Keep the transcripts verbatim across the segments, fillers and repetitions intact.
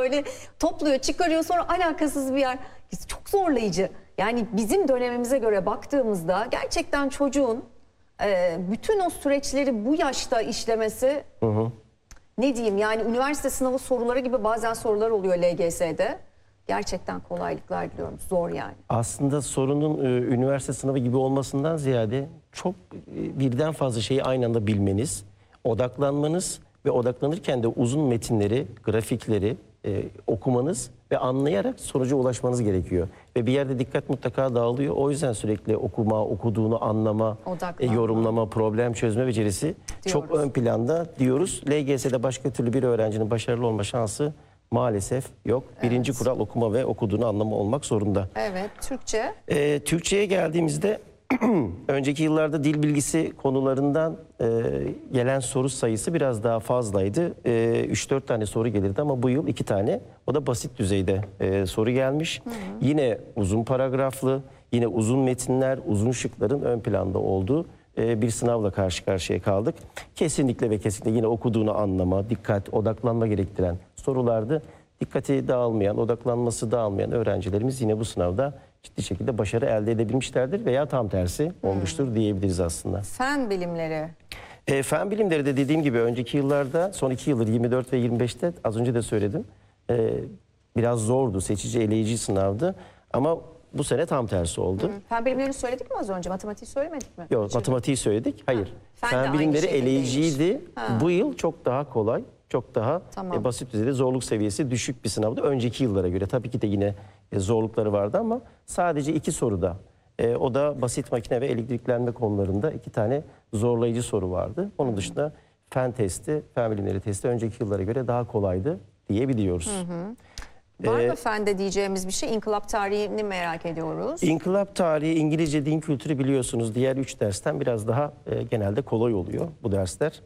böyle topluyor, çıkarıyor, sonra alakasız bir yer. Çok zorlayıcı. Yani bizim dönemimize göre baktığımızda gerçekten çocuğun e, bütün o süreçleri bu yaşta işlemesi, hı hı. ne diyeyim yani, üniversite sınavı soruları gibi bazen sorular oluyor L G S'de. Gerçekten kolaylıklar diliyorum. Zor yani. Aslında sorunun e, üniversite sınavı gibi olmasından ziyade çok e, birden fazla şeyi aynı anda bilmeniz, odaklanmanız ve odaklanırken de uzun metinleri, grafikleri e, okumanız ve anlayarak sonuca ulaşmanız gerekiyor. Ve bir yerde dikkat mutlaka dağılıyor. O yüzden sürekli okuma, okuduğunu anlama, e, yorumlama, problem çözme becerisi diyoruz. Çok ön planda diyoruz. L G S'de başka türlü bir öğrencinin başarılı olma şansı maalesef yok. Birinci evet. kural okuma ve okuduğunu anlama olmak zorunda. Evet, Türkçe. Ee, Türkçe'ye geldiğimizde önceki yıllarda dil bilgisi konularından e, gelen soru sayısı biraz daha fazlaydı. E, üç dört tane soru gelirdi ama bu yıl iki tane. O da basit düzeyde e, soru gelmiş. Hı hı. Yine uzun paragraflı, yine uzun metinler, uzun şıkların ön planda olduğu e, bir sınavla karşı karşıya kaldık. Kesinlikle ve kesinlikle yine okuduğunu anlama, dikkat, odaklanma gerektiren sorulardı. Dikkati dağılmayan, odaklanması dağılmayan öğrencilerimiz yine bu sınavda ciddi şekilde başarı elde edebilmişlerdir veya tam tersi olmuştur hmm. diyebiliriz aslında. Fen bilimleri. E, fen bilimleri de dediğim gibi önceki yıllarda, son iki yıldır yirmi dört ve yirmi beşte az önce de söyledim. E, biraz zordu, seçici, eleyici sınavdı ama bu sene tam tersi oldu. Hmm. Fen bilimlerini söyledik mi az önce? Matematiği söylemedik mi? Yok, Şimdi. matematiği söyledik. Hayır. Ha. Fen, Fen bilimleri eleyiciydi. Bu yıl çok daha kolay. Çok daha tamam. e, basit düzeyde, zorluk seviyesi düşük bir sınavda önceki yıllara göre. Tabii ki de yine e, zorlukları vardı ama sadece iki soruda. E, o da basit makine ve elektriklenme konularında iki tane zorlayıcı soru vardı. Onun dışında fen testi, fen bilimleri testi önceki yıllara göre daha kolaydı diyebiliyoruz. Hı hı. Var ee, mı fende diyeceğimiz bir şey? İnkılap tarihini merak ediyoruz. İnkılap tarihi, İngilizce, din kültürü biliyorsunuz. Diğer üç dersten biraz daha e, genelde kolay oluyor bu dersler.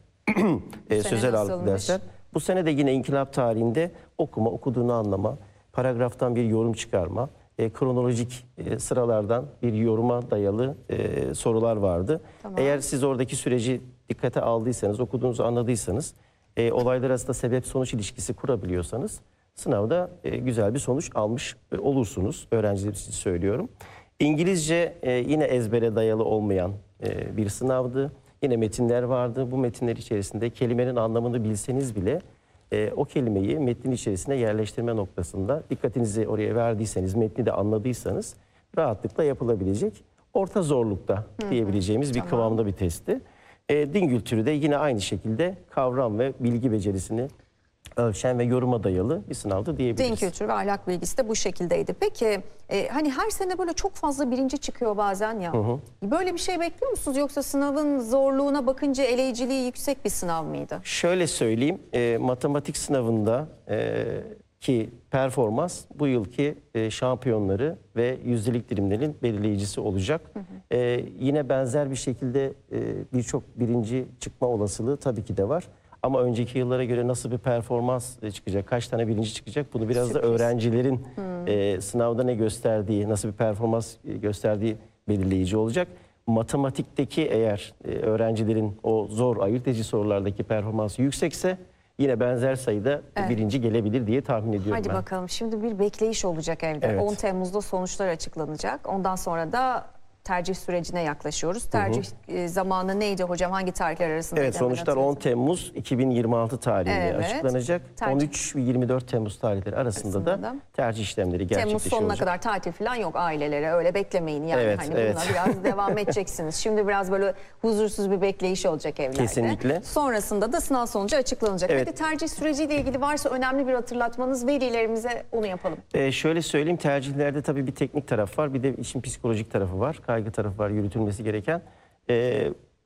e, sözel ağırlıklı dersler. Bu sene de yine inkılap tarihinde okuma, okuduğunu anlama, paragraftan bir yorum çıkarma, e, kronolojik e, sıralardan bir yoruma dayalı e, sorular vardı. Tamam. Eğer siz oradaki süreci dikkate aldıysanız, okuduğunuzu anladıysanız, e, olaylar arasında sebep-sonuç ilişkisi kurabiliyorsanız sınavda e, güzel bir sonuç almış e, olursunuz. Öğrenciler için söylüyorum. İngilizce e, yine ezbere dayalı olmayan e, bir sınavdı. Yine metinler vardı. Bu metinler içerisinde kelimenin anlamını bilseniz bile e, o kelimeyi metnin içerisine yerleştirme noktasında dikkatinizi oraya verdiyseniz, metni de anladıysanız rahatlıkla yapılabilecek orta zorlukta Hı -hı. diyebileceğimiz bir tamam. kıvamda bir testti. E, din kültürü de yine aynı şekilde kavram ve bilgi becerisini ölçen ve yoruma dayalı bir sınavdı diyebiliriz. Din kültürü ve ahlak bilgisi de bu şekildeydi. Peki e, hani her sene böyle çok fazla birinci çıkıyor bazen ya. Hı hı. Böyle bir şey bekliyor musunuz yoksa sınavın zorluğuna bakınca eleyiciliği yüksek bir sınav mıydı? Şöyle söyleyeyim, e, matematik sınavında e, ki performans bu yılki e, şampiyonları ve yüzdelik dilimlerin belirleyicisi olacak. Hı hı. E, yine benzer bir şekilde e, birçok birinci çıkma olasılığı tabii ki de var. Ama önceki yıllara göre nasıl bir performans çıkacak, kaç tane birinci çıkacak bunu biraz Sürpriz. da öğrencilerin hmm. e, sınavda ne gösterdiği, nasıl bir performans gösterdiği belirleyici olacak. Matematikteki eğer e, öğrencilerin o zor ayırt edici sorulardaki performansı yüksekse yine benzer sayıda evet. birinci gelebilir diye tahmin ediyorum Hadi ben. bakalım, şimdi bir bekleyiş olacak evde. Evet. on Temmuz'da sonuçlar açıklanacak. Ondan sonra da tercih sürecine yaklaşıyoruz. Tercih hı hı. zamanı neydi hocam? Hangi tarihler arasında? Evet, sonuçlar on Temmuz iki bin yirmi altı tarihinde evet. açıklanacak. Tercih. on üç ve yirmi dört Temmuz tarihleri arasında, arasında da tercih işlemleri gerçekleşiyor. Temmuz sonuna kadar tatil falan yok ailelere. Öyle beklemeyin yani. Evet, hani evet. Bununla biraz devam edeceksiniz. Şimdi biraz böyle huzursuz bir bekleyiş olacak evlerde. Kesinlikle. Sonrasında da sınav sonucu açıklanacak. Evet. Hadi tercih süreciyle ilgili varsa önemli bir hatırlatmanız, velilerimize onu yapalım. Ee, şöyle söyleyeyim, tercihlerde tabii bir teknik taraf var. Bir de işin psikolojik tarafı var. Kaygı tarafı var, yürütülmesi gereken. E,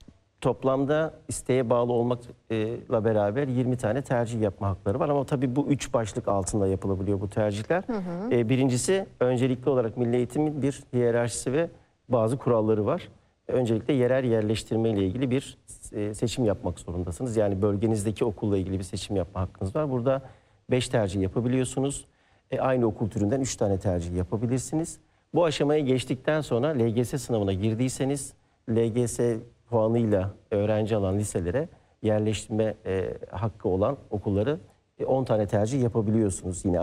toplamda isteğe bağlı olmakla beraber yirmi tane tercih yapma hakları var. Ama tabii bu üç başlık altında yapılabiliyor bu tercihler. Hı hı. E, birincisi, öncelikli olarak milli eğitimin bir hiyerarşisi ve bazı kuralları var. Öncelikle yerel yerleştirme ile ilgili bir e, seçim yapmak zorundasınız. Yani bölgenizdeki okulla ilgili bir seçim yapma hakkınız var. Burada beş tercih yapabiliyorsunuz. E, aynı okul türünden üç tane tercih yapabilirsiniz. Bu aşamaya geçtikten sonra L G S sınavına girdiyseniz L G S puanıyla öğrenci alan liselere yerleştirme e, hakkı olan okulları e, on tane tercih yapabiliyorsunuz yine.